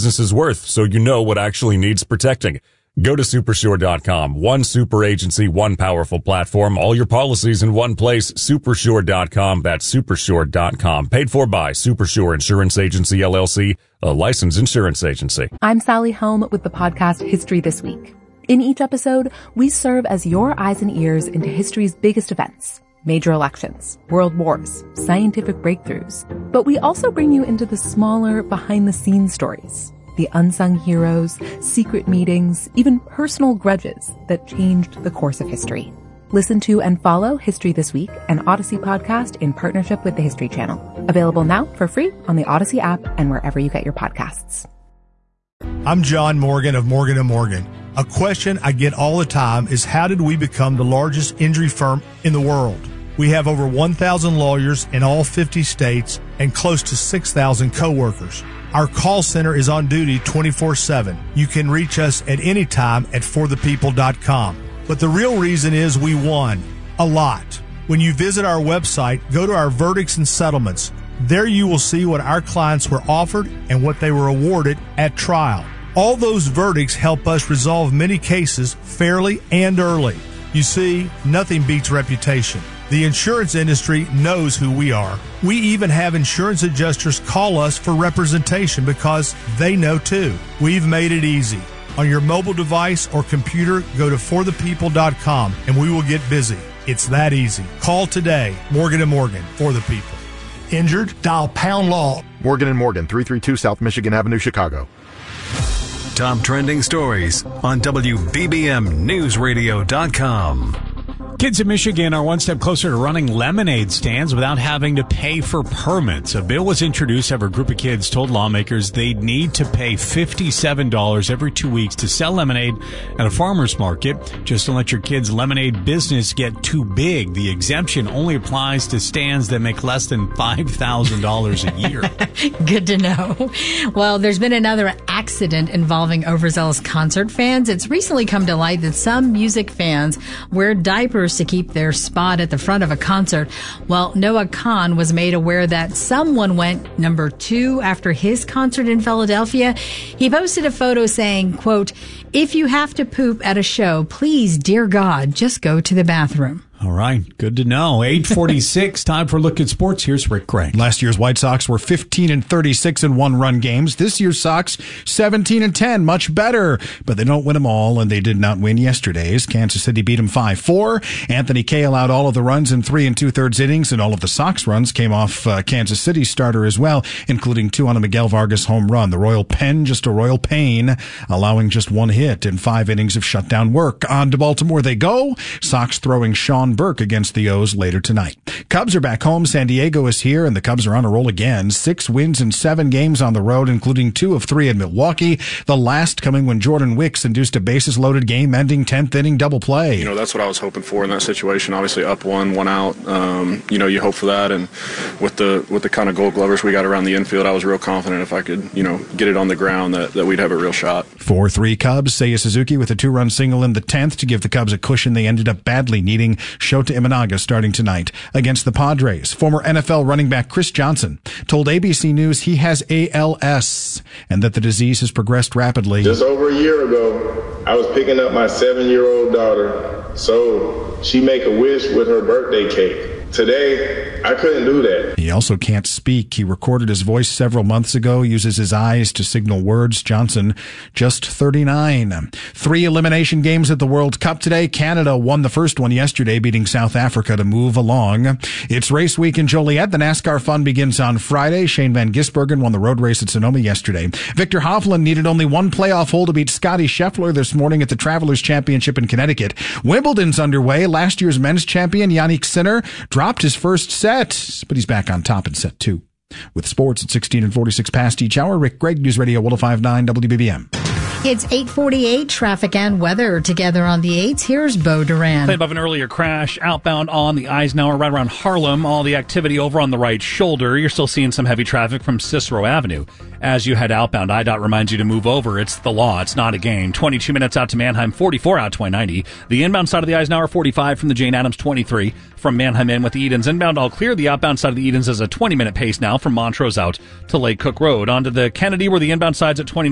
business is worth so you know what actually needs protecting. Go to Supersure.com. One super agency, one powerful platform, all your policies in one place. Supersure.com. That's Supersure.com. Paid for by Supersure Insurance Agency, LLC, a licensed insurance agency. I'm Sally Helm with the podcast History This Week. In each episode, we serve as your eyes and ears into history's biggest events. Major elections, world wars, scientific breakthroughs. But we also bring you into the smaller, behind-the-scenes stories. The unsung heroes, secret meetings, even personal grudges that changed the course of history. Listen to and follow History This Week, an Odyssey podcast in partnership with the History Channel. Available now for free on the Odyssey app and wherever you get your podcasts. I'm John Morgan of Morgan & Morgan. A question I get all the time is, how did we become the largest injury firm in the world? We have over 1,000 lawyers in all 50 states and close to 6,000 coworkers. Our call center is on duty 24/7. You can reach us at any time at forthepeople.com. But the real reason is we won a lot. When you visit our website, go to our verdicts and settlements. There you will see what our clients were offered and what they were awarded at trial. All those verdicts help us resolve many cases fairly and early. You see, nothing beats reputation. The insurance industry knows who we are. We even have insurance adjusters call us for representation because they know too. We've made it easy. On your mobile device or computer, go to forthepeople.com and we will get busy. It's that easy. Call today. Morgan & Morgan, for the people. Injured? Dial pound law. Morgan & Morgan, 332 South Michigan Avenue, Chicago. Top trending stories on WBBMNewsRadio.com. Kids in Michigan are one step closer to running lemonade stands without having to pay for permits. A bill was introduced after a group of kids told lawmakers they'd need to pay $57 every 2 weeks to sell lemonade at a farmer's market. Just don't let your kids' lemonade business get too big. The exemption only applies to stands that make less than $5,000 a year. Good to know. Well, there's been another accident involving overzealous concert fans. It's recently come to light that some music fans wear diapers to keep their spot at the front of a concert. Well, Noah Kahan was made aware that someone went number 2 after his concert in Philadelphia. He posted a photo saying, quote, "If you have to poop at a show, please, dear God, just go to the bathroom." All right, good to know. 8:46, time for a look at sports. Here's Rick Gregg. Last year's White Sox were 15-36 in one-run games. This year's Sox, 17-10, much better. But they don't win them all, and they did not win yesterday's. Kansas City beat them 5-4. Anthony Kay allowed all of the runs in 3 2/3 innings, and all of the Sox runs came off Kansas City's starter as well, including 2 on a Miguel Vargas home run. The Royal Pen, just a royal pain, allowing just 1 hit in 5 innings of shutdown work. On to Baltimore they go. Sox throwing Sean Burke against the O's later tonight. Cubs are back home. San Diego is here, and the Cubs are on a roll again. 6 wins in 7 games on the road, including 2 of 3 in Milwaukee. The last coming when Jordan Wicks induced a bases-loaded game-ending 10th-inning double play. You know, that's what I was hoping for in that situation. Obviously, up 1 out. You know, you hope for that, and with the kind of Gold Glovers we got around the infield, I was real confident if I could, you know, get it on the ground that we'd have a real shot. 4-3 Cubs. Seiya Suzuki with a 2-run single in the 10th to give the Cubs a cushion they ended up badly needing. Shota Imanaga starting tonight against the Padres. Former NFL running back Chris Johnson told ABC News he has ALS and that the disease has progressed rapidly. Just over a year ago, I was picking up my 7-year-old daughter so she make a wish with her birthday cake. Today, I couldn't do that. He also can't speak. He recorded his voice several months ago, uses his eyes to signal words. Johnson, just 39. 3 elimination games at the World Cup today. Canada won the first one yesterday, beating South Africa to move along. It's race week in Joliet. The NASCAR fun begins on Friday. Shane Van Gisbergen won the road race at Sonoma yesterday. Victor Hovland needed only 1 playoff hole to beat Scotty Scheffler this morning at the Travelers Championship in Connecticut. Wimbledon's underway. Last year's men's champion, Yannick Sinner, dropped his first set, but he's back on top in set 2. With sports at 16:46 past each hour, Rick Gregg, News Radio 105.9 WBBM. It's 8:48, traffic and weather together on the 8s. Here's Bo Duran. Above an earlier crash, outbound on the Eisenhower right around Harlem. All the activity over on the right shoulder. You're still seeing some heavy traffic from Cicero Avenue. As you head outbound, IDOT reminds you to move over. It's the law. It's not a game. 22 minutes out to Mannheim, 44 out to I-90. The inbound side of the Eisenhower, 45 from the Jane Addams, 23 from Mannheim in with the Edens. Inbound all clear. The outbound side of the Edens is a 20-minute pace now from Montrose out to Lake Cook Road. Onto the Kennedy where the inbound side's at 29.